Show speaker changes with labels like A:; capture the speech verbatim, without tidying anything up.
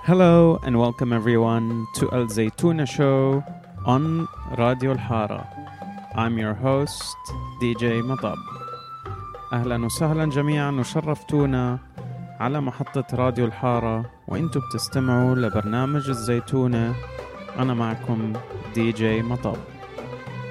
A: Hello and welcome everyone to Al Zaytuna Show on Radio الحارة. I'm your host دي جي مطب. أهلا وسهلا جميعا وشرفتونا على محطة راديو الحارة وإنتوا بتستمعوا لبرنامج الزيتونة. أنا معكم دي جي مطب.